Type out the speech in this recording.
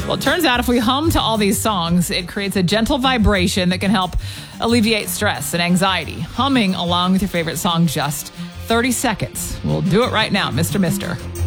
Well, it turns out if we hum to all these songs, it creates a gentle vibration that can help alleviate stress and anxiety. Humming along with your favorite song, just 30 seconds. We'll do it right now, Mr. Mister.